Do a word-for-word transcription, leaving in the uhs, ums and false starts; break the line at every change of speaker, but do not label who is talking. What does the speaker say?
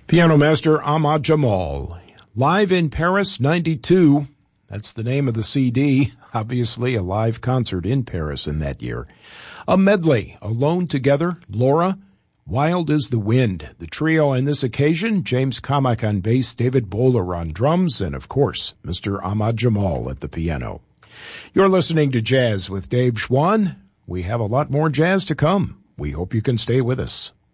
Piano master Ahmad Jamal. Live in Paris, ninety-two. That's the name of the C D. Obviously a live concert in Paris in that year. A medley, Alone Together, Laura, Wild is the Wind. The trio on this occasion, James Kamak on bass, David Bowler on drums, and of course, Mister Ahmad Jamal at the piano. You're listening to Jazz with Dave Schwann. We have a lot more jazz to come. We hope you can stay with us.